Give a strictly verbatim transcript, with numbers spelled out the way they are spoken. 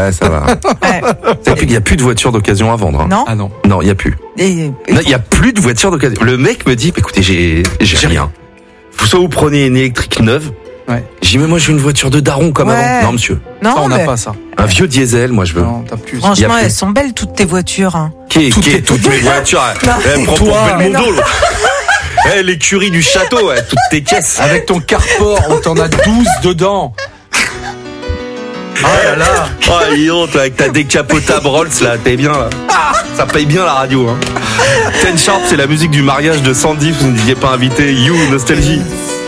Ouais, ça va. Ouais. Il n'y a plus de voitures d'occasion à vendre. Hein. Non. Ah non. Non, il n'y a plus. Et, et Il n'y a plus de voitures d'occasion. Le mec me dit, écoutez, j'ai, j'ai, j'ai rien. Vous soit vous prenez une électrique neuve. Ouais. J'ai dit, mais moi, je veux une voiture de daron comme Ouais. avant. Non, monsieur. non, Ça, on n'a mais pas ça. Un vieux diesel, moi, je veux. Non, t'as plus. Y a franchement, plus. elles sont belles toutes tes voitures. Hein. Qui est, Toutes qui est les- toutes mes voitures? Elle me prend pour Toi. Belmondo, l'autre. Eh, l'écurie du château, ouais, toutes tes caisses. Avec ton carport, on t'en a douze dedans. Ah là là. Oh, dis donc, toi, avec ta décapotable Rolls, là, t'es bien, là. Ça paye bien la radio, hein. Ten Sharp, c'est la musique du mariage de Sandy, vous ne disiez pas invité. You, Nostalgie.